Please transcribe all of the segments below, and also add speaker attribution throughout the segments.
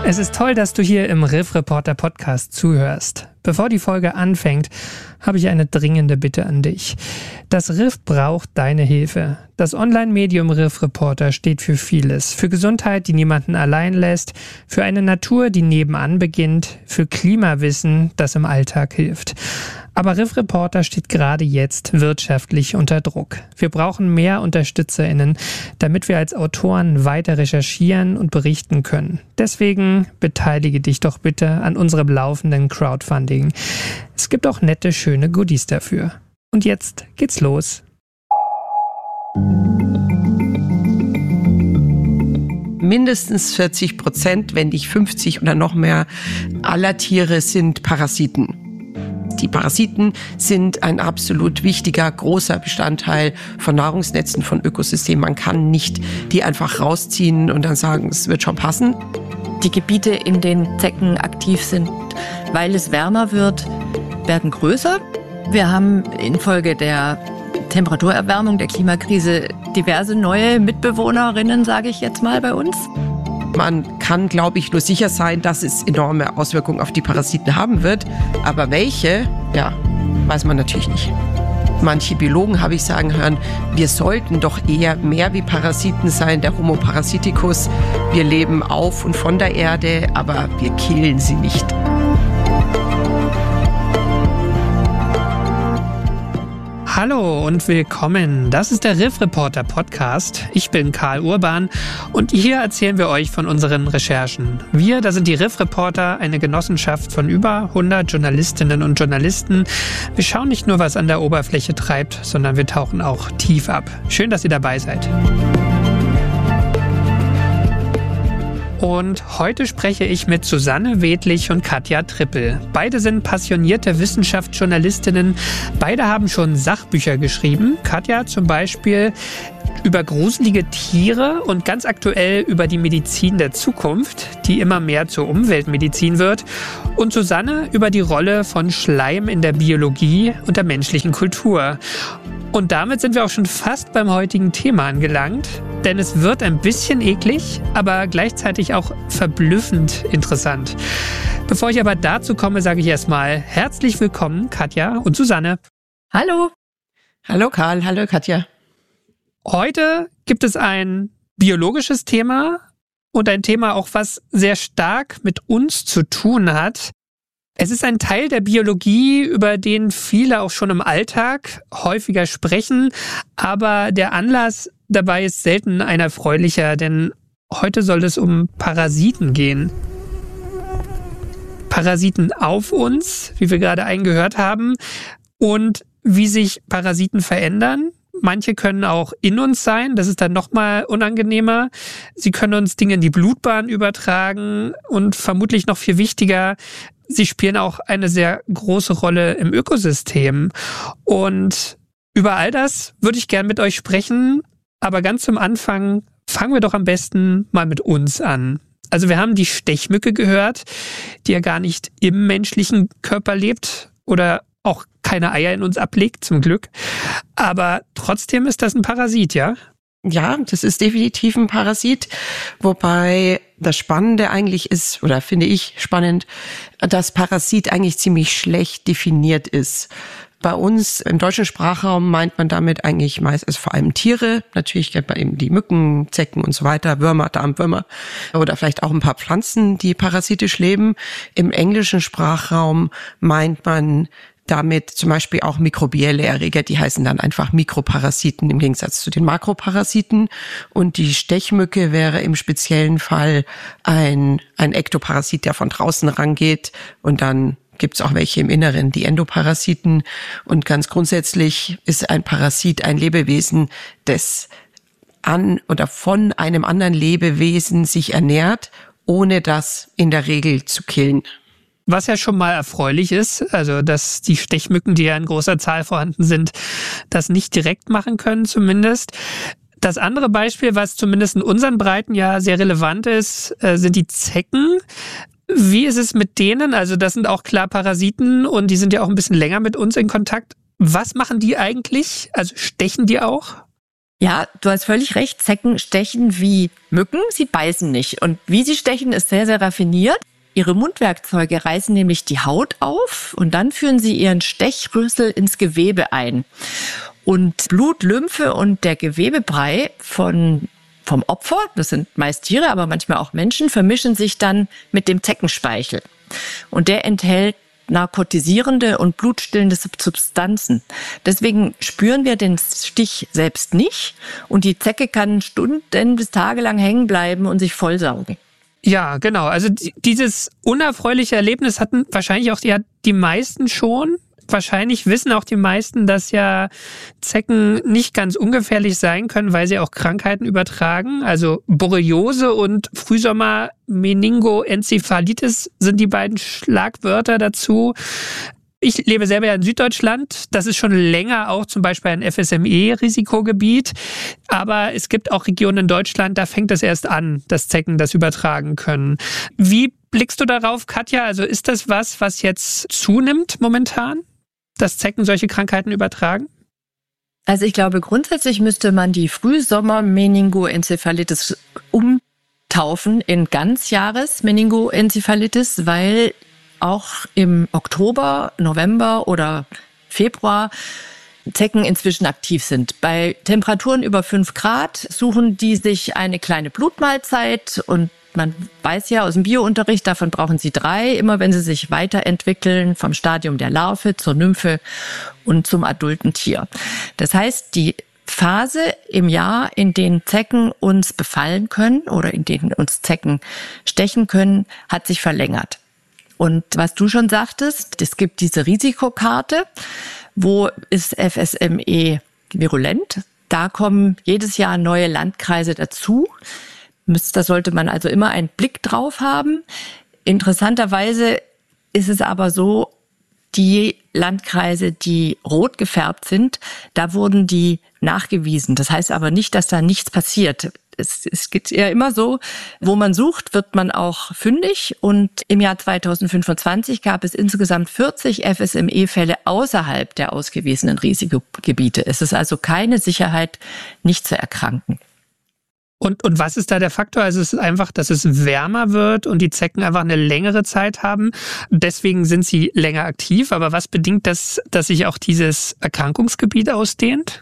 Speaker 1: Es ist toll, dass du hier im Riff Reporter Podcast zuhörst. Bevor die Folge anfängt, habe ich eine dringende Bitte an dich. Das Riff braucht deine Hilfe. Das Online-Medium Riff Reporter steht für vieles. Für Gesundheit, die niemanden allein lässt, für eine Natur, die nebenan beginnt, für Klimawissen, das im Alltag hilft. Aber Riff Reporter steht gerade jetzt wirtschaftlich unter Druck. Wir brauchen mehr UnterstützerInnen, damit wir als Autoren weiter recherchieren und berichten können. Deswegen beteilige dich doch bitte an unserem laufenden Crowdfunding. Es gibt auch nette, schöne Goodies dafür. Und jetzt geht's los.
Speaker 2: Mindestens 40%, wenn nicht 50% oder noch mehr, aller Tiere sind Parasiten. Die Parasiten sind ein absolut wichtiger, großer Bestandteil von Nahrungsnetzen, von Ökosystemen. Man kann nicht die einfach rausziehen und dann sagen, es wird schon passen.
Speaker 3: Die Gebiete, in denen Zecken aktiv sind, weil es wärmer wird, werden größer. Wir haben infolge der Temperaturerwärmung, der Klimakrise diverse neue Mitbewohnerinnen, sage ich jetzt mal, bei uns.
Speaker 2: Man kann, glaube ich, nur sicher sein, dass es enorme Auswirkungen auf die Parasiten haben wird. Aber welche, ja, weiß man natürlich nicht. Manche Biologen habe ich sagen hören, wir sollten doch eher mehr wie Parasiten sein, der Homo parasiticus. Wir leben auf und von der Erde, aber wir killen sie nicht.
Speaker 1: Hallo und willkommen. Das ist der Riff Reporter Podcast. Ich bin Karl Urban und hier erzählen wir euch von unseren Recherchen. Wir, das sind die Riff Reporter, eine Genossenschaft von über 100 Journalistinnen und Journalisten. Wir schauen nicht nur, was an der Oberfläche treibt, sondern wir tauchen auch tief ab. Schön, dass ihr dabei seid. Und heute spreche ich mit Susanne Wedlich und Katja Trippel. Beide sind passionierte Wissenschaftsjournalistinnen. Beide haben schon Sachbücher geschrieben. Katja zum Beispiel über gruselige Tiere und ganz aktuell über die Medizin der Zukunft, die immer mehr zur Umweltmedizin wird. Und Susanne über die Rolle von Schleim in der Biologie und der menschlichen Kultur. Und damit sind wir auch schon fast beim heutigen Thema angelangt, denn es wird ein bisschen eklig, aber gleichzeitig auch verblüffend interessant. Bevor ich aber dazu komme, sage ich erstmal herzlich willkommen, Katja und Susanne.
Speaker 3: Hallo.
Speaker 2: Hallo Karl, hallo Katja.
Speaker 1: Heute gibt es ein biologisches Thema und ein Thema auch, was sehr stark mit uns zu tun hat. Es ist ein Teil der Biologie, über den viele auch schon im Alltag häufiger sprechen, aber der Anlass dabei ist selten ein erfreulicher, denn heute soll es um Parasiten gehen. Parasiten auf uns, wie wir gerade eingehört haben, und wie sich Parasiten verändern. Manche können auch in uns sein, das ist dann nochmal unangenehmer. Sie können uns Dinge in die Blutbahn übertragen und vermutlich noch viel wichtiger, sie spielen auch eine sehr große Rolle im Ökosystem. Und über all das würde ich gern mit euch sprechen, aber ganz zum Anfang fangen wir doch am besten mal mit uns an. Also wir haben die Stechmücke gehört, die ja gar nicht im menschlichen Körper lebt oder auch keine Eier in uns ablegt, zum Glück. Aber trotzdem ist das ein Parasit, ja?
Speaker 2: Ja, das ist definitiv ein Parasit, wobei das Spannende eigentlich ist, oder finde ich spannend, dass Parasit eigentlich ziemlich schlecht definiert ist. Bei uns im deutschen Sprachraum meint man damit eigentlich meist, also vor allem Tiere, natürlich kennt man eben die Mücken, Zecken und so weiter, Würmer, Darmwürmer oder vielleicht auch ein paar Pflanzen, die parasitisch leben. Im englischen Sprachraum meint man damit zum Beispiel auch mikrobielle Erreger, die heißen dann einfach Mikroparasiten im Gegensatz zu den Makroparasiten. Und die Stechmücke wäre im speziellen Fall ein Ektoparasit, der von draußen rangeht. Und dann gibt's auch welche im Inneren, die Endoparasiten. Und ganz grundsätzlich ist ein Parasit ein Lebewesen, das an oder von einem anderen Lebewesen sich ernährt, ohne das in der Regel zu killen.
Speaker 1: Was ja schon mal erfreulich ist, also dass die Stechmücken, die ja in großer Zahl vorhanden sind, das nicht direkt machen können zumindest. Das andere Beispiel, was zumindest in unseren Breiten ja sehr relevant ist, sind die Zecken. Wie ist es mit denen? Also das sind auch klar Parasiten und die sind ja auch ein bisschen länger mit uns in Kontakt. Was machen die eigentlich? Also stechen die auch?
Speaker 3: Ja, du hast völlig recht. Zecken stechen wie Mücken, sie beißen nicht. Und wie sie stechen, ist sehr, sehr raffiniert. Ihre Mundwerkzeuge reißen nämlich die Haut auf und dann führen sie ihren Stechrüssel ins Gewebe ein. Und Blut, Lymphe und der Gewebebrei vom Opfer, das sind meist Tiere, aber manchmal auch Menschen, vermischen sich dann mit dem Zeckenspeichel. Und der enthält narkotisierende und blutstillende Substanzen. Deswegen spüren wir den Stich selbst nicht und die Zecke kann Stunden bis tagelang hängen bleiben und sich vollsaugen.
Speaker 1: Ja, genau. Also dieses unerfreuliche Erlebnis hatten wahrscheinlich auch die meisten schon. Wahrscheinlich wissen auch die meisten, dass ja Zecken nicht ganz ungefährlich sein können, weil sie auch Krankheiten übertragen. Also Borreliose und Frühsommer-Meningoenzephalitis sind die beiden Schlagwörter dazu. Ich lebe selber ja in Süddeutschland. Das ist schon länger auch zum Beispiel ein FSME-Risikogebiet. Aber es gibt auch Regionen in Deutschland, da fängt es erst an, dass Zecken das übertragen können. Wie blickst du darauf, Katja? Also ist das was jetzt zunimmt momentan, dass Zecken solche Krankheiten übertragen?
Speaker 3: Also ich glaube, grundsätzlich müsste man die Frühsommer-Meningoenzephalitis umtaufen in Ganzjahres-Meningoenzephalitis, weil auch im Oktober, November oder Februar Zecken inzwischen aktiv sind. Bei Temperaturen über 5 Grad suchen die sich eine kleine Blutmahlzeit und man weiß ja aus dem Biounterricht, davon brauchen sie 3, immer wenn sie sich weiterentwickeln vom Stadium der Larve zur Nymphe und zum adulten Tier. Das heißt, die Phase im Jahr, in denen Zecken uns befallen können oder in denen uns Zecken stechen können, hat sich verlängert. Und was du schon sagtest, es gibt diese Risikokarte, wo ist FSME virulent. Da kommen jedes Jahr neue Landkreise dazu. Da sollte man also immer einen Blick drauf haben. Interessanterweise ist es aber so, die Landkreise, die rot gefärbt sind, da wurden die nachgewiesen. Das heißt aber nicht, dass da nichts passiert. Es geht eher immer so, wo man sucht, wird man auch fündig. Und im Jahr 2025 gab es insgesamt 40 FSME-Fälle außerhalb der ausgewiesenen Risikogebiete. Es ist also keine Sicherheit, nicht zu erkranken.
Speaker 1: Und was ist da der Faktor? Also es ist einfach, dass es wärmer wird und die Zecken einfach eine längere Zeit haben. Deswegen sind sie länger aktiv. Aber was bedingt das, dass sich auch dieses Erkrankungsgebiet ausdehnt?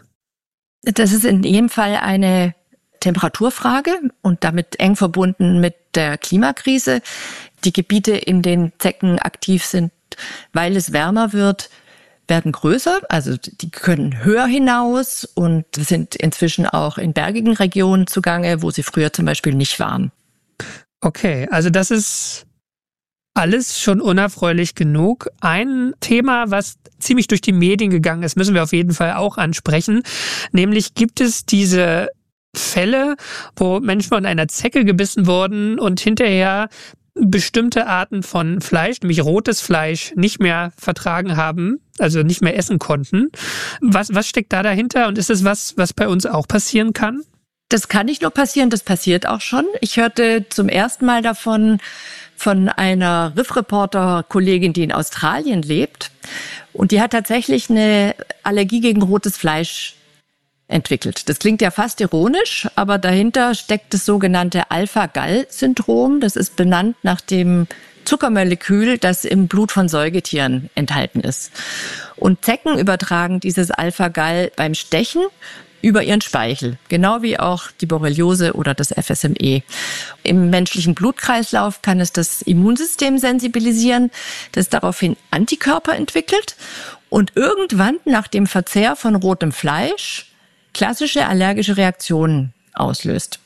Speaker 3: Das ist in jedem Fall eine Temperaturfrage und damit eng verbunden mit der Klimakrise. Die Gebiete, in denen Zecken aktiv sind, weil es wärmer wird, werden größer, also die können höher hinaus und sind inzwischen auch in bergigen Regionen zugange, wo sie früher zum Beispiel nicht waren.
Speaker 1: Okay, also das ist alles schon unerfreulich genug. Ein Thema, was ziemlich durch die Medien gegangen ist, müssen wir auf jeden Fall auch ansprechen. Nämlich gibt es diese Fälle, wo Menschen von einer Zecke gebissen wurden und hinterher bestimmte Arten von Fleisch, nämlich rotes Fleisch, nicht mehr vertragen haben, also nicht mehr essen konnten. Was steckt da dahinter und ist es was bei uns auch passieren kann?
Speaker 3: Das kann nicht nur passieren, das passiert auch schon. Ich hörte zum ersten Mal davon von einer Riff-Reporter-Kollegin, die in Australien lebt. Und die hat tatsächlich eine Allergie gegen rotes Fleisch entwickelt. Das klingt ja fast ironisch, aber dahinter steckt das sogenannte Alpha-Gal-Syndrom. Das ist benannt nach dem Zuckermolekül, das im Blut von Säugetieren enthalten ist. Und Zecken übertragen dieses Alpha-Gal beim Stechen über ihren Speichel, genau wie auch die Borreliose oder das FSME. Im menschlichen Blutkreislauf kann es das Immunsystem sensibilisieren, das daraufhin Antikörper entwickelt und irgendwann nach dem Verzehr von rotem Fleisch klassische allergische Reaktionen auslöst.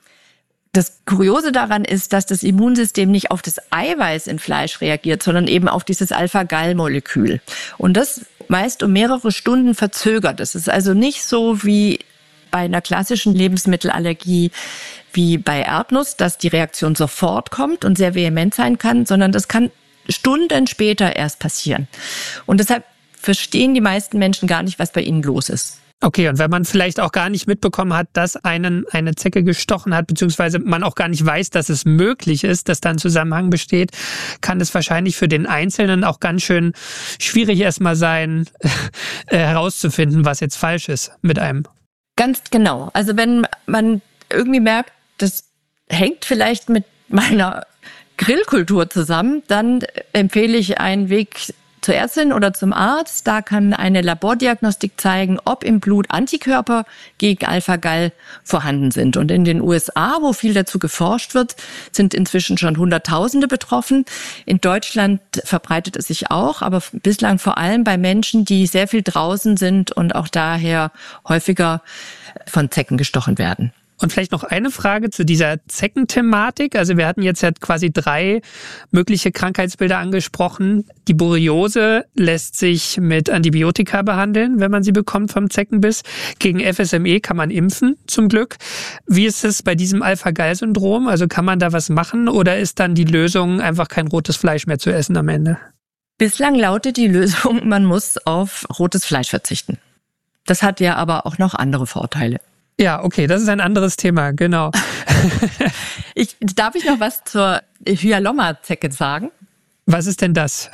Speaker 3: Das Kuriose daran ist, dass das Immunsystem nicht auf das Eiweiß in Fleisch reagiert, sondern eben auf dieses Alpha-Gal-Molekül. Und das meist um mehrere Stunden verzögert. Das ist also nicht so wie bei einer klassischen Lebensmittelallergie wie bei Erdnuss, dass die Reaktion sofort kommt und sehr vehement sein kann, sondern das kann Stunden später erst passieren. Und deshalb verstehen die meisten Menschen gar nicht, was bei ihnen los ist.
Speaker 1: Okay, und wenn man vielleicht auch gar nicht mitbekommen hat, dass eine Zecke gestochen hat, beziehungsweise man auch gar nicht weiß, dass es möglich ist, dass da ein Zusammenhang besteht, kann es wahrscheinlich für den Einzelnen auch ganz schön schwierig erstmal sein, herauszufinden, was jetzt falsch ist mit einem.
Speaker 3: Ganz genau. Also wenn man irgendwie merkt, das hängt vielleicht mit meiner Grillkultur zusammen, dann empfehle ich einen Weg zur Ärztin oder zum Arzt. Da kann eine Labordiagnostik zeigen, ob im Blut Antikörper gegen Alpha-Gal vorhanden sind. Und in den USA, wo viel dazu geforscht wird, sind inzwischen schon Hunderttausende betroffen. In Deutschland verbreitet es sich auch, aber bislang vor allem bei Menschen, die sehr viel draußen sind und auch daher häufiger von Zecken gestochen werden.
Speaker 1: Und vielleicht noch eine Frage zu dieser Zeckenthematik. Also wir hatten jetzt ja quasi 3 mögliche Krankheitsbilder angesprochen. Die Borreliose lässt sich mit Antibiotika behandeln, wenn man sie bekommt vom Zeckenbiss. Gegen FSME kann man impfen, zum Glück. Wie ist es bei diesem Alpha-Gal-Syndrom? Also kann man da was machen oder ist dann die Lösung, einfach kein rotes Fleisch mehr zu essen am Ende?
Speaker 3: Bislang lautet die Lösung, man muss auf rotes Fleisch verzichten. Das hat ja aber auch noch andere Vorteile.
Speaker 1: Ja, okay, das ist ein anderes Thema, genau.
Speaker 3: Darf ich noch was zur Hyalomma-Zecke sagen?
Speaker 1: Was ist denn das?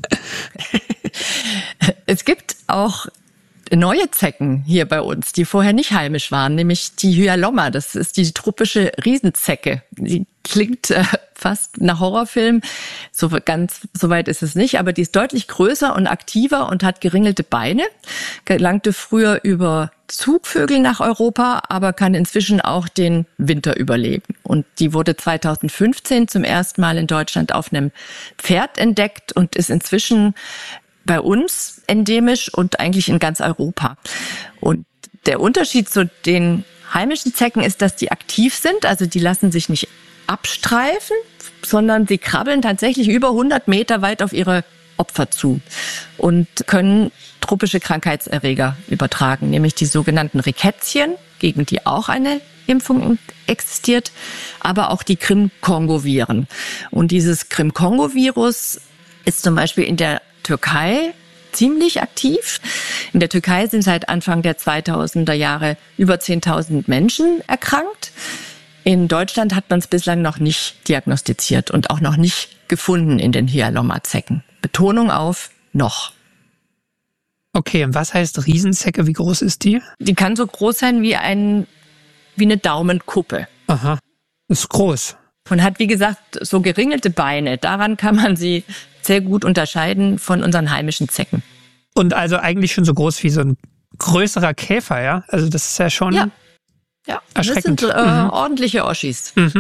Speaker 3: Es gibt auch neue Zecken hier bei uns, die vorher nicht heimisch waren, nämlich die Hyalomma. Das ist die tropische Riesenzecke. Die klingt fast nach Horrorfilm. So weit ist es nicht, aber die ist deutlich größer und aktiver und hat geringelte Beine. Gelangte früher über Zugvögel nach Europa, aber kann inzwischen auch den Winter überleben. Und die wurde 2015 zum ersten Mal in Deutschland auf einem Pferd entdeckt und ist inzwischen bei uns endemisch und eigentlich in ganz Europa. Und der Unterschied zu den heimischen Zecken ist, dass die aktiv sind, also die lassen sich nicht abstreifen, sondern sie krabbeln tatsächlich über 100 Meter weit auf ihre Opfer zu und können tropische Krankheitserreger übertragen, nämlich die sogenannten Rickettschen, gegen die auch eine Impfung existiert, aber auch die Krim-Kongo-Viren. Und dieses Krim-Kongo-Virus ist zum Beispiel in der Türkei ziemlich aktiv. In der Türkei sind seit Anfang der 2000er Jahre über 10.000 Menschen erkrankt. In Deutschland hat man es bislang noch nicht diagnostiziert und auch noch nicht gefunden in den Hyalomma-Zecken. Betonung auf noch.
Speaker 1: Okay, und was heißt Riesenzecke? Wie groß ist die?
Speaker 3: Die kann so groß sein wie eine Daumenkuppe.
Speaker 1: Aha, ist groß.
Speaker 3: Und hat, wie gesagt, so geringelte Beine. Daran kann man sie sehr gut unterscheiden von unseren heimischen Zecken.
Speaker 1: Und also eigentlich schon so groß wie so ein größerer Käfer, ja? Also das ist ja schon erschreckend.
Speaker 3: Das sind ordentliche Oschis.
Speaker 1: Mhm.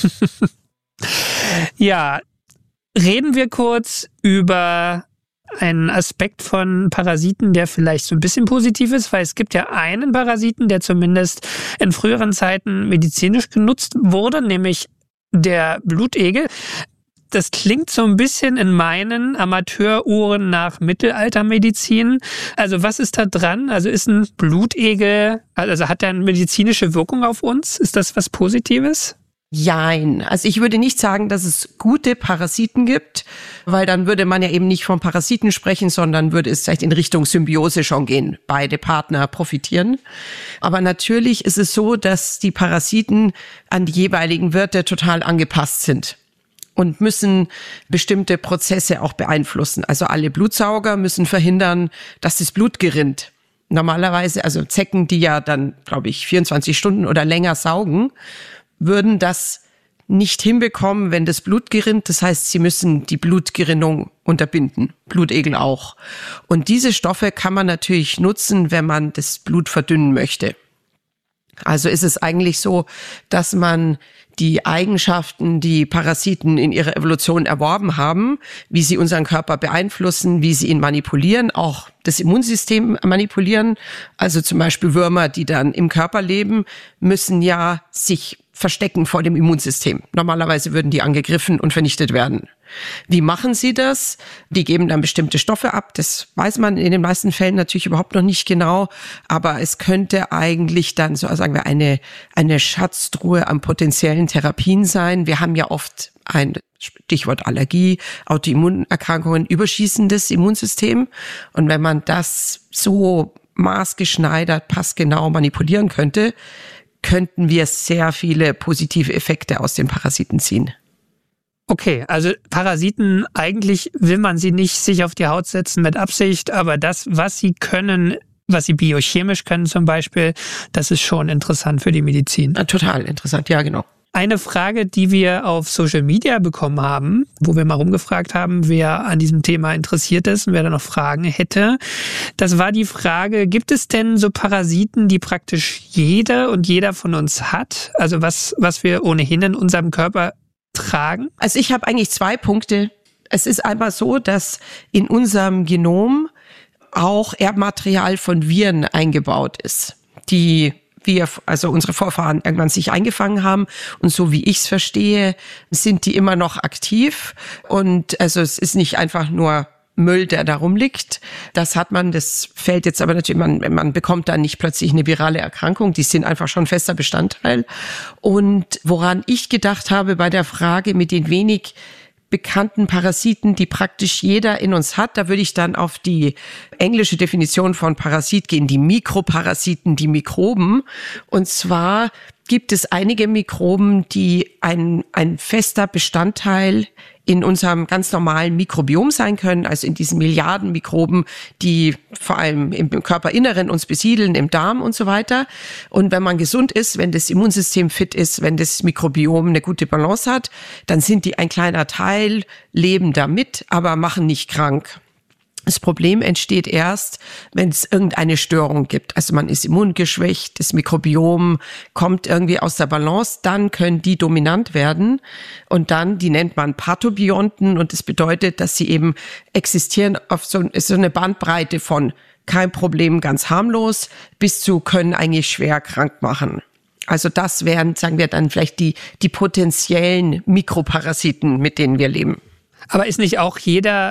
Speaker 1: Ja, reden wir kurz über einen Aspekt von Parasiten, der vielleicht so ein bisschen positiv ist, weil es gibt ja einen Parasiten, der zumindest in früheren Zeiten medizinisch genutzt wurde, nämlich der Blutegel. Das klingt so ein bisschen in meinen Amateurohren nach Mittelaltermedizin. Also was ist da dran? Also ist ein Blutegel, also hat der eine medizinische Wirkung auf uns? Ist das was Positives?
Speaker 2: Jein. Also ich würde nicht sagen, dass es gute Parasiten gibt, weil dann würde man ja eben nicht von Parasiten sprechen, sondern würde es vielleicht in Richtung Symbiose schon gehen. Beide Partner profitieren. Aber natürlich ist es so, dass die Parasiten an die jeweiligen Wirte total angepasst sind und müssen bestimmte Prozesse auch beeinflussen. Also alle Blutsauger müssen verhindern, dass das Blut gerinnt. Normalerweise, also Zecken, die ja dann, glaube ich, 24 Stunden oder länger saugen, würden das nicht hinbekommen, wenn das Blut gerinnt. Das heißt, sie müssen die Blutgerinnung unterbinden. Blutegel auch. Und diese Stoffe kann man natürlich nutzen, wenn man das Blut verdünnen möchte. Also ist es eigentlich so, dass man die Eigenschaften, die Parasiten in ihrer Evolution erworben haben, wie sie unseren Körper beeinflussen, wie sie ihn manipulieren, auch das Immunsystem manipulieren. Also zum Beispiel Würmer, die dann im Körper leben, müssen ja sich verstecken vor dem Immunsystem. Normalerweise würden die angegriffen und vernichtet werden. Wie machen sie das? Die geben dann bestimmte Stoffe ab. Das weiß man in den meisten Fällen natürlich überhaupt noch nicht genau. Aber es könnte eigentlich dann, so sagen wir, eine Schatztruhe an potenziellen Therapien sein. Wir haben ja oft ein Stichwort Allergie, Autoimmunerkrankungen, überschießendes Immunsystem. Und wenn man das so maßgeschneidert, passgenau manipulieren könnte, könnten wir sehr viele positive Effekte aus den Parasiten ziehen.
Speaker 1: Okay, also Parasiten, eigentlich will man sie nicht sich auf die Haut setzen mit Absicht, aber das, was sie können, was sie biochemisch können zum Beispiel, das ist schon interessant für die Medizin.
Speaker 2: Total interessant, ja genau.
Speaker 1: Eine Frage, die wir auf Social Media bekommen haben, wo wir mal rumgefragt haben, wer an diesem Thema interessiert ist und wer da noch Fragen hätte, das war die Frage, gibt es denn so Parasiten, die praktisch jeder von uns hat? Also was wir ohnehin in unserem Körper tragen?
Speaker 2: Also ich habe eigentlich 2 Punkte. Es ist einmal so, dass in unserem Genom auch Erbmaterial von Viren eingebaut ist, die also unsere Vorfahren irgendwann sich eingefangen haben. Und so wie ich es verstehe, sind die immer noch aktiv. Und also es ist nicht einfach nur Müll, der da rumliegt. Das fällt jetzt aber natürlich, man bekommt da nicht plötzlich eine virale Erkrankung. Die sind einfach schon fester Bestandteil. Und woran ich gedacht habe bei der Frage mit den wenig bekannten Parasiten, die praktisch jeder in uns hat. Da würde ich dann auf die englische Definition von Parasit gehen, die Mikroparasiten, die Mikroben. Und zwar gibt es einige Mikroben, die ein fester Bestandteil in unserem ganz normalen Mikrobiom sein können, also in diesen Milliarden Mikroben, die vor allem im Körperinneren uns besiedeln, im Darm und so weiter. Und wenn man gesund ist, wenn das Immunsystem fit ist, wenn das Mikrobiom eine gute Balance hat, dann sind die ein kleiner Teil, leben damit, aber machen nicht krank. Das Problem entsteht erst, wenn es irgendeine Störung gibt. Also man ist immungeschwächt, das Mikrobiom kommt irgendwie aus der Balance, dann können die dominant werden und dann, die nennt man Pathobionten und das bedeutet, dass sie eben existieren auf so eine Bandbreite von kein Problem, ganz harmlos, bis zu können eigentlich schwer krank machen. Also das wären, sagen wir dann vielleicht die potenziellen Mikroparasiten, mit denen wir leben.
Speaker 1: Aber ist nicht auch jeder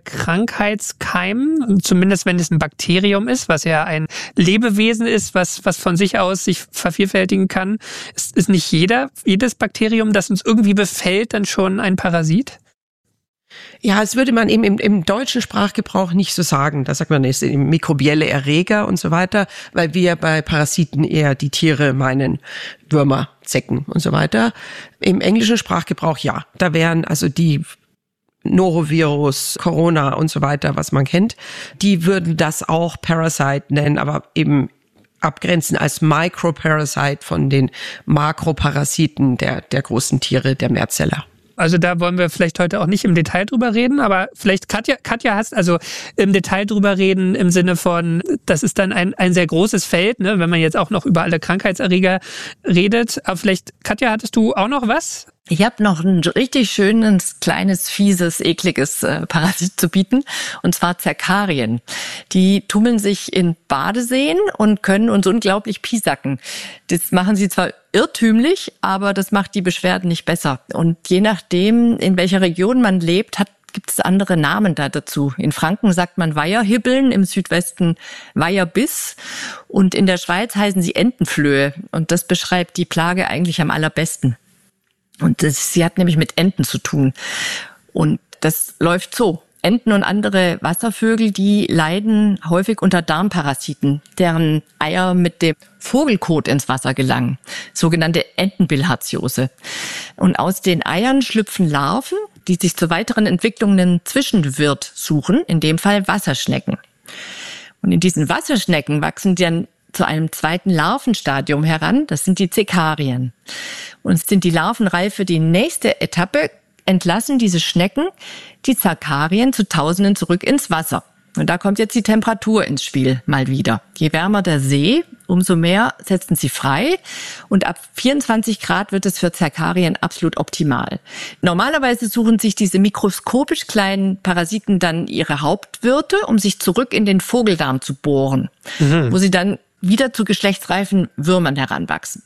Speaker 1: Krankheitskeim, zumindest wenn es ein Bakterium ist, was ja ein Lebewesen ist, was von sich aus sich vervielfältigen kann, ist nicht jedes Bakterium, das uns irgendwie befällt, dann schon ein Parasit?
Speaker 2: Ja, das würde man eben im deutschen Sprachgebrauch nicht so sagen. Da sagt man, es sind mikrobielle Erreger und so weiter, weil wir bei Parasiten eher die Tiere meinen, Würmer, Zecken und so weiter. Im englischen Sprachgebrauch ja, da wären also die Norovirus, Corona und so weiter, was man kennt, die würden das auch Parasite nennen, aber eben abgrenzen als Microparasite von den Makroparasiten der großen Tiere, der Mehrzeller.
Speaker 1: Also da wollen wir vielleicht heute auch nicht im Detail drüber reden, aber vielleicht Katja hast also im Detail drüber reden im Sinne von, das ist dann ein sehr großes Feld, ne, wenn man jetzt auch noch über alle Krankheitserreger redet. Aber vielleicht, Katja, hattest du auch noch was?
Speaker 3: Ich habe noch ein richtig schönes, kleines, fieses, ekliges Parasit zu bieten, und zwar Zerkarien. Die tummeln sich in Badeseen und können uns unglaublich piesacken. Das machen sie zwar irrtümlich, aber das macht die Beschwerden nicht besser. Und je nachdem, in welcher Region man lebt, gibt es andere Namen da dazu. In Franken sagt man Weiherhibbeln, im Südwesten Weiherbiss und in der Schweiz heißen sie Entenflöhe. Und das beschreibt die Plage eigentlich am allerbesten. Und sie hat nämlich mit Enten zu tun. Und das läuft so. Enten und andere Wasservögel, die leiden häufig unter Darmparasiten, deren Eier mit dem Vogelkot ins Wasser gelangen. Sogenannte Entenbilharziose. Und aus den Eiern schlüpfen Larven, die sich zur weiteren Entwicklung einen Zwischenwirt suchen, in dem Fall Wasserschnecken. Und in diesen Wasserschnecken wachsen dann zu einem zweiten Larvenstadium heran, das sind die Zerkarien. Und sind die Larven reif für die nächste Etappe, entlassen diese Schnecken die Zerkarien zu Tausenden zurück ins Wasser. Und da kommt jetzt die Temperatur ins Spiel mal wieder. Je wärmer der See, umso mehr setzen sie frei. Und ab 24 Grad wird es für Zerkarien absolut optimal. Normalerweise suchen sich diese mikroskopisch kleinen Parasiten dann ihre Hauptwirte, um sich zurück in den Vogeldarm zu bohren, wo sie dann wieder zu geschlechtsreifen Würmern heranwachsen.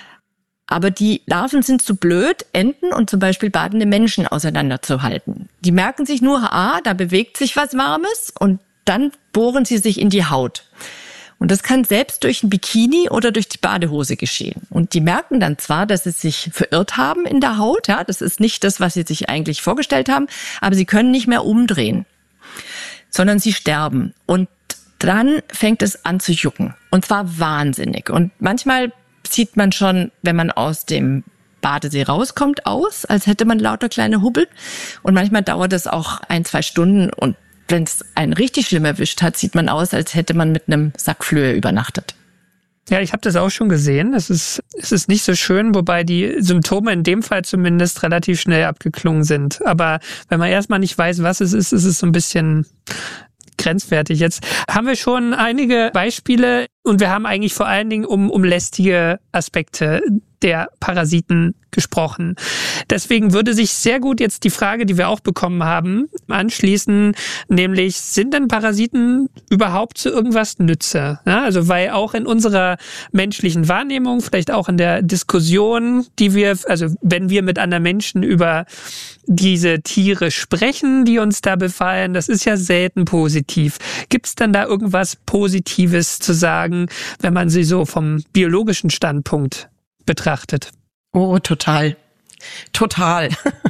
Speaker 3: Aber die Larven sind zu blöd, Enten und zum Beispiel badende Menschen auseinanderzuhalten. Die merken sich nur, da bewegt sich was Warmes, und dann bohren sie sich in die Haut. Und das kann selbst durch ein Bikini oder durch die Badehose geschehen. Und die merken dann zwar, dass sie sich verirrt haben in der Haut, ja, das ist nicht das, was sie sich eigentlich vorgestellt haben, aber sie können nicht mehr umdrehen, sondern sie sterben. Und dann fängt es an zu jucken. Und zwar wahnsinnig. Und manchmal sieht man schon, wenn man aus dem Badesee rauskommt, aus, als hätte man lauter kleine Hubbel. Und manchmal dauert es auch 1-2 Stunden und wenn es einen richtig schlimm erwischt hat, sieht man aus, als hätte man mit einem Sack Flöhe übernachtet.
Speaker 1: Ja, ich habe das auch schon gesehen. Es ist nicht so schön, wobei die Symptome in dem Fall zumindest relativ schnell abgeklungen sind. Aber wenn man erstmal nicht weiß, was es ist es so ein bisschen grenzwertig. Jetzt haben wir schon einige Beispiele und wir haben eigentlich vor allen Dingen um lästige Aspekte der Parasiten gesprochen. Deswegen würde sich sehr gut jetzt die Frage, die wir auch bekommen haben, anschließen, nämlich, sind denn Parasiten überhaupt zu irgendwas Nütze? Ja, also weil auch in unserer menschlichen Wahrnehmung, vielleicht auch in der Diskussion, also wenn wir mit anderen Menschen über diese Tiere sprechen, die uns da befallen, das ist ja selten positiv. Gibt es denn da irgendwas Positives zu sagen, wenn man sie so vom biologischen Standpunkt betrachtet?
Speaker 2: Oh, total. Total.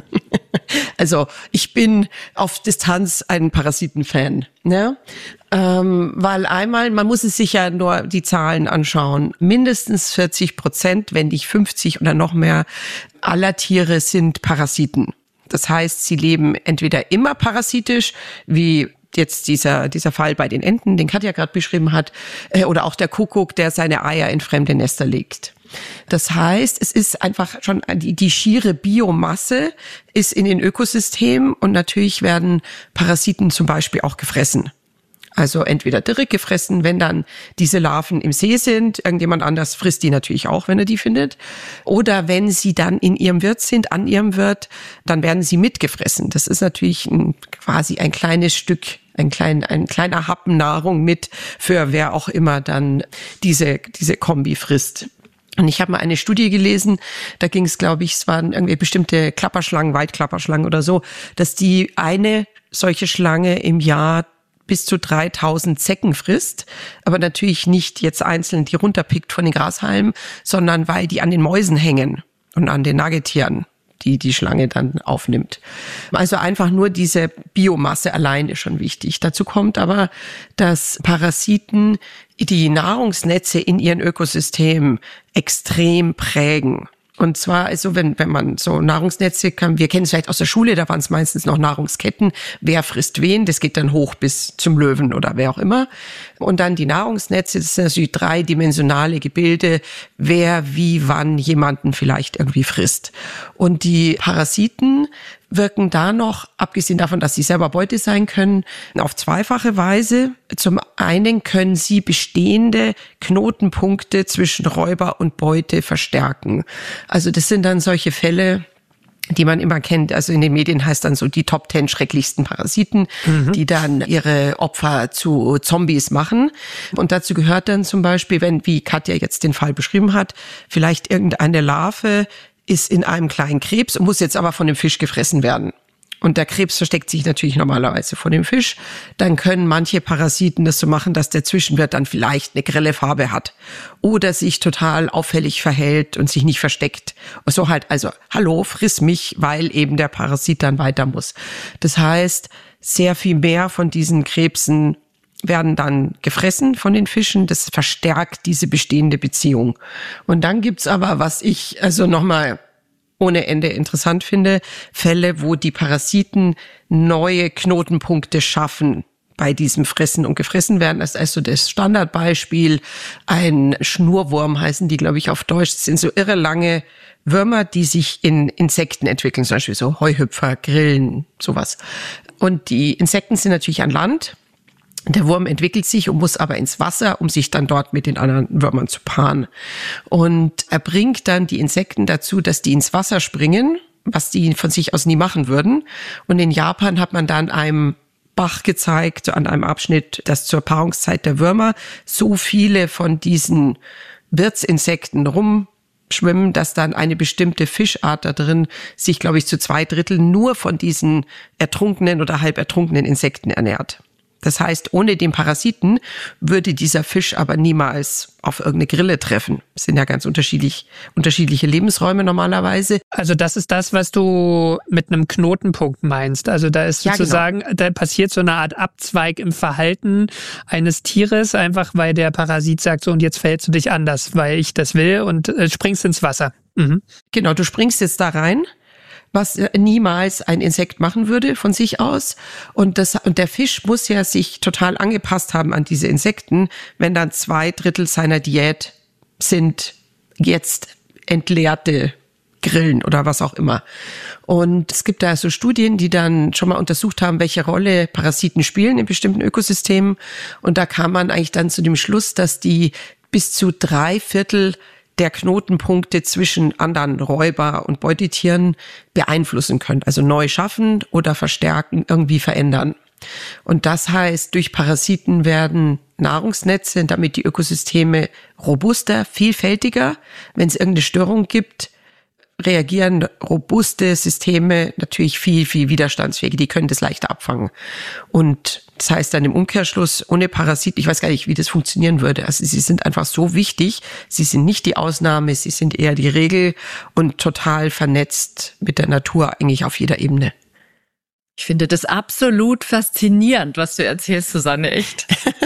Speaker 2: Also ich bin auf Distanz ein Parasitenfan, ne? Weil einmal, man muss es sich ja nur die Zahlen anschauen. Mindestens 40%, wenn nicht 50 oder noch mehr, aller Tiere sind Parasiten. Das heißt, sie leben entweder immer parasitisch, wie jetzt dieser Fall bei den Enten, den Katja gerade beschrieben hat, oder auch der Kuckuck, der seine Eier in fremde Nester legt. Das heißt, es ist einfach schon die schiere Biomasse ist in den Ökosystemen und natürlich werden Parasiten zum Beispiel auch gefressen. Also entweder direkt gefressen, wenn dann diese Larven im See sind. Irgendjemand anders frisst die natürlich auch, wenn er die findet. Oder wenn sie dann in ihrem Wirt sind, an ihrem Wirt, dann werden sie mitgefressen. Das ist natürlich quasi ein kleines Stück, ein kleiner Happen Nahrung mit für wer auch immer dann diese Kombi frisst. Und ich habe mal eine Studie gelesen, da ging es, glaube ich, es waren irgendwie bestimmte Klapperschlangen, Waldklapperschlangen oder so, dass die eine solche Schlange im Jahr bis zu 3000 Zecken frisst, aber natürlich nicht jetzt einzeln die runterpickt von den Grashalmen, sondern weil die an den Mäusen hängen und an den Nagetieren, die Schlange dann aufnimmt. Also einfach nur diese Biomasse allein ist schon wichtig. Dazu kommt aber, dass Parasiten die Nahrungsnetze in ihren Ökosystemen extrem prägen. Und zwar, also wenn man so Nahrungsnetze kann, wir kennen es vielleicht aus der Schule, da waren es meistens noch Nahrungsketten. Wer frisst wen? Das geht dann hoch bis zum Löwen oder wer auch immer. Und dann die Nahrungsnetze, das sind natürlich dreidimensionale Gebilde, wer wie wann jemanden vielleicht irgendwie frisst. Und die Parasiten wirken da noch, abgesehen davon, dass sie selber Beute sein können, auf zweifache Weise. Zum einen können sie bestehende Knotenpunkte zwischen Räuber und Beute verstärken. Also das sind dann solche Fälle, die man immer kennt. Also in den Medien heißt dann so die Top 10 schrecklichsten Parasiten, die dann ihre Opfer zu Zombies machen. Und dazu gehört dann zum Beispiel, wenn, wie Katja jetzt den Fall beschrieben hat, vielleicht irgendeine Larve ist in einem kleinen Krebs und muss jetzt aber von dem Fisch gefressen werden. Und der Krebs versteckt sich natürlich normalerweise vor dem Fisch. Dann können manche Parasiten das so machen, dass der Zwischenwirt dann vielleicht eine grelle Farbe hat oder sich total auffällig verhält und sich nicht versteckt. So halt, also, hallo, friss mich, weil eben der Parasit dann weiter muss. Das heißt, sehr viel mehr von diesen Krebsen werden dann gefressen von den Fischen. Das verstärkt diese bestehende Beziehung. Und dann gibt's aber, was ich also nochmal ohne Ende interessant finde, Fälle, wo die Parasiten neue Knotenpunkte schaffen bei diesem Fressen und gefressen werden. Das ist also das Standardbeispiel. Ein Schnurwurm heißen die, glaube ich, auf Deutsch. Das sind so irre lange Würmer, die sich in Insekten entwickeln, zum Beispiel so Heuhüpfer, Grillen, sowas. Und die Insekten sind natürlich an Land. Der Wurm entwickelt sich und muss aber ins Wasser, um sich dann dort mit den anderen Würmern zu paaren. Und er bringt dann die Insekten dazu, dass die ins Wasser springen, was die von sich aus nie machen würden. Und in Japan hat man dann einem Bach gezeigt, an einem Abschnitt, dass zur Paarungszeit der Würmer so viele von diesen Wirtsinsekten rumschwimmen, dass dann eine bestimmte Fischart da drin sich, glaube ich, zu 2/3 nur von diesen ertrunkenen oder halb ertrunkenen Insekten ernährt. Das heißt, ohne den Parasiten würde dieser Fisch aber niemals auf irgendeine Grille treffen. Das sind ja ganz unterschiedliche Lebensräume normalerweise.
Speaker 1: Also das ist das, was du mit einem Knotenpunkt meinst. Also da ist sozusagen, ja, genau, da passiert so eine Art Abzweig im Verhalten eines Tieres, einfach weil der Parasit sagt, so und jetzt verhältst du dich anders, weil ich das will und springst ins Wasser. Mhm.
Speaker 2: Genau, du springst jetzt da rein. was niemals ein Insekt machen würde von sich aus. Und der Fisch muss ja sich total angepasst haben an diese Insekten, wenn dann 2/3 seiner Diät sind jetzt entleerte Grillen oder was auch immer. Und es gibt da so Studien, die dann schon mal untersucht haben, welche Rolle Parasiten spielen in bestimmten Ökosystemen. Und da kam man eigentlich dann zu dem Schluss, dass die bis zu 3/4 der Knotenpunkte zwischen anderen Räuber- und Beutetieren beeinflussen können. Also neu schaffen oder verstärken, irgendwie verändern. Und das heißt, durch Parasiten werden Nahrungsnetze, damit die Ökosysteme robuster, vielfältiger. Wenn es irgendeine Störung gibt, reagieren robuste Systeme natürlich viel, viel widerstandsfähiger. Die können das leichter abfangen. Und das heißt dann im Umkehrschluss, ohne Parasiten, ich weiß gar nicht, wie das funktionieren würde. Also sie sind einfach so wichtig. Sie sind nicht die Ausnahme, sie sind eher die Regel und total vernetzt mit der Natur eigentlich auf jeder Ebene.
Speaker 3: Ich finde das absolut faszinierend, was du erzählst, Susanne, echt.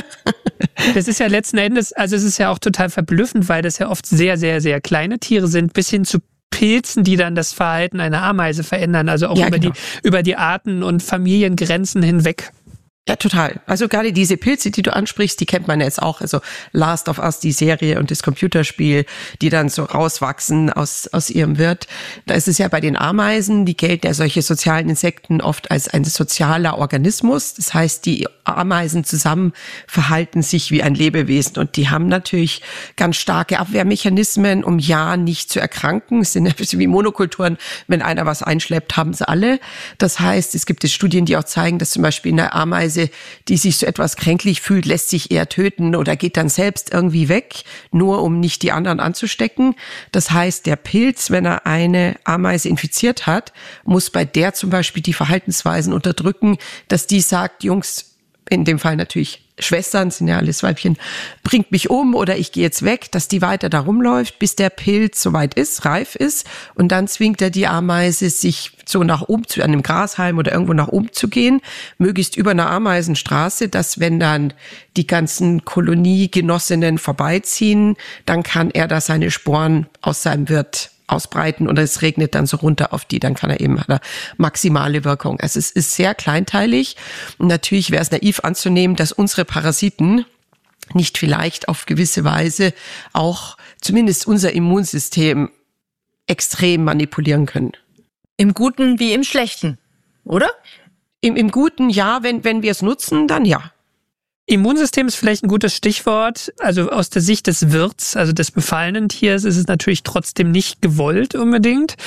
Speaker 1: Das ist ja letzten Endes, also es ist ja auch total verblüffend, weil das ja oft sehr, sehr, sehr kleine Tiere sind, bis hin zu Pilzen, die dann das Verhalten einer Ameise verändern, also auch über die Arten- und Familiengrenzen hinweg.
Speaker 2: Ja, total. Also gerade diese Pilze, die du ansprichst, die kennt man jetzt auch. Also Last of Us, die Serie und das Computerspiel, die dann so rauswachsen aus ihrem Wirt. Da ist es ja bei den Ameisen, die gelten ja solche sozialen Insekten oft als ein sozialer Organismus. Das heißt, die Ameisen zusammen verhalten sich wie ein Lebewesen und die haben natürlich ganz starke Abwehrmechanismen, um ja nicht zu erkranken. Es sind ein bisschen wie Monokulturen. Wenn einer was einschleppt, haben sie alle. Das heißt, es gibt jetzt Studien, die auch zeigen, dass zum Beispiel eine Ameise, die sich so etwas kränklich fühlt, lässt sich eher töten oder geht dann selbst irgendwie weg, nur um nicht die anderen anzustecken. Das heißt, der Pilz, wenn er eine Ameise infiziert hat, muss bei der zum Beispiel die Verhaltensweisen unterdrücken, dass die sagt, Jungs, in dem Fall natürlich Schwestern, sind ja alles Weibchen, bringt mich um oder ich gehe jetzt weg, dass die weiter da rumläuft, bis der Pilz soweit ist, reif ist. Und dann zwingt er die Ameise, sich so nach oben an einem Grashalm oder irgendwo nach oben zu gehen, möglichst über einer Ameisenstraße, dass wenn dann die ganzen Koloniegenossinnen vorbeiziehen, dann kann er da seine Sporen aus seinem Wirt ausbreiten und es regnet dann so runter auf die, dann kann er eben, hat er maximale Wirkung. Also es ist sehr kleinteilig und natürlich wäre es naiv anzunehmen, dass unsere Parasiten nicht vielleicht auf gewisse Weise auch zumindest unser Immunsystem extrem manipulieren können.
Speaker 3: Im Guten wie im Schlechten, oder?
Speaker 2: Im Guten ja, wenn wir es nutzen, dann ja.
Speaker 1: Immunsystem ist vielleicht ein gutes Stichwort. Also aus der Sicht des Wirts, also des befallenen Tiers, ist es natürlich trotzdem nicht gewollt unbedingt.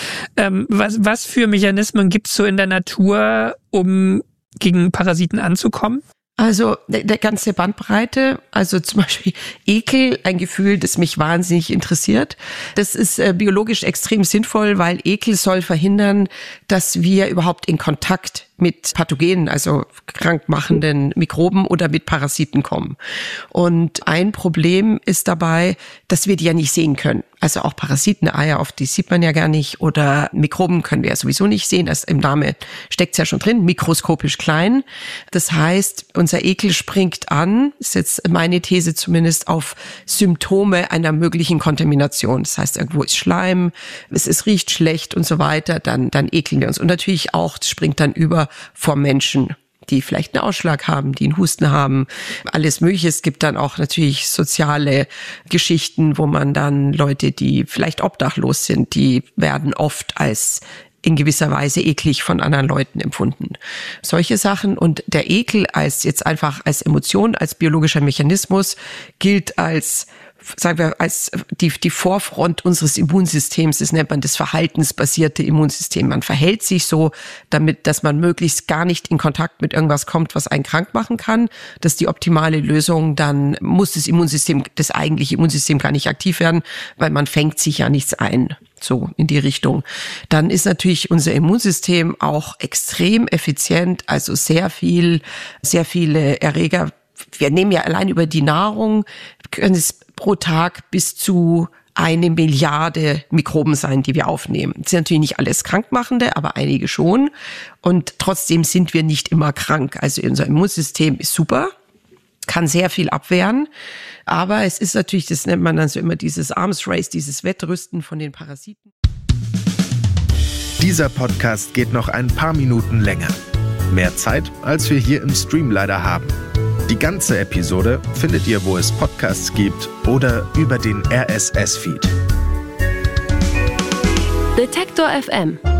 Speaker 1: Was für Mechanismen gibt es so in der Natur, um gegen Parasiten anzukommen?
Speaker 2: Also der ganze Bandbreite, also zum Beispiel Ekel, ein Gefühl, das mich wahnsinnig interessiert. Das ist biologisch extrem sinnvoll, weil Ekel soll verhindern, dass wir überhaupt in Kontakt mit Pathogenen, also krankmachenden Mikroben oder mit Parasiten kommen. Und ein Problem ist dabei, dass wir die ja nicht sehen können. Also auch Parasiteneier, auf die sieht man ja gar nicht, oder Mikroben können wir ja sowieso nicht sehen. Das im Namen steckt es ja schon drin, mikroskopisch klein. Das heißt, unser Ekel springt an, ist jetzt meine These zumindest, auf Symptome einer möglichen Kontamination. Das heißt, irgendwo ist Schleim, es riecht schlecht und so weiter, dann ekeln wir uns. Und natürlich auch, das springt dann über vor Menschen, die vielleicht einen Ausschlag haben, die einen Husten haben, alles Mögliche. Es gibt dann auch natürlich soziale Geschichten, wo man dann Leute, die vielleicht obdachlos sind, die werden oft als in gewisser Weise eklig von anderen Leuten empfunden. Solche Sachen. Und der Ekel als jetzt einfach als Emotion, als biologischer Mechanismus gilt als, sagen wir, als die Vorfront unseres Immunsystems. Das nennt man das verhaltensbasierte Immunsystem. Man verhält sich so, damit, dass man möglichst gar nicht in Kontakt mit irgendwas kommt, was einen krank machen kann. Das ist die optimale Lösung. Dann muss das eigentliche Immunsystem gar nicht aktiv werden, weil man fängt sich ja nichts ein. So in die Richtung. Dann ist natürlich unser Immunsystem auch extrem effizient, also sehr viele Erreger. Wir nehmen ja allein über die Nahrung, können es pro Tag bis zu 1 Milliarde Mikroben sein, die wir aufnehmen. Das sind natürlich nicht alles Krankmachende, aber einige schon. Und trotzdem sind wir nicht immer krank. Also unser Immunsystem ist super, kann sehr viel abwehren. Aber es ist natürlich, das nennt man dann so immer dieses Arms Race, dieses Wettrüsten von den Parasiten.
Speaker 4: Dieser Podcast geht noch ein paar Minuten länger. Mehr Zeit, als wir hier im Stream leider haben. Die ganze Episode findet ihr, wo es Podcasts gibt oder über den RSS-Feed.
Speaker 5: Detektor FM.